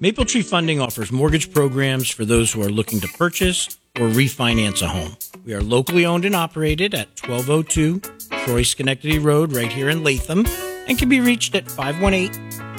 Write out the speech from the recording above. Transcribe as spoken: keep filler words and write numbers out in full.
Maple Tree Funding offers mortgage programs for those who are looking to purchase or refinance a home. We are locally owned and operated at twelve oh two Troy Schenectady Road right here in Latham and can be reached at five one eight,